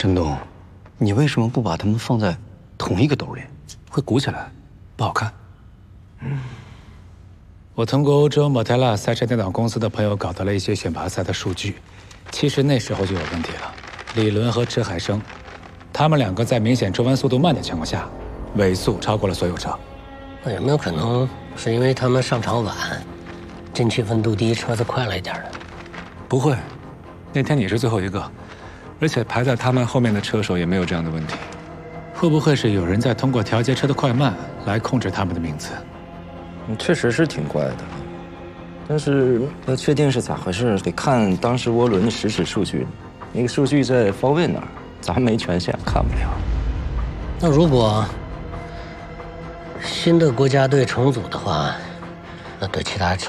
陈东，你为什么不把它们放在同一个兜里？ 会鼓起来，不好看。我通过欧洲 Motella 赛车电脑公司的朋友搞到了一些选拔赛的数据，其实那时候就有问题了。李伦和池海生，他们两个在明显出弯速度慢的情况下，尾速超过了所有车。 那有没有可能是因为他们上场晚，进气温度低，车子快了一点呢？ 不会，那天你是最后一个，而且排在他们后面的车手也没有这样的问题。会不会是有人在通过调节车的快慢来控制他们的名次？ 确实是挺怪的，但是要确定是咋回事，得看当时涡轮的实时数据。那个数据在方位那儿，咱没权限看不了。 那如果新的国家队重组的话，那对其他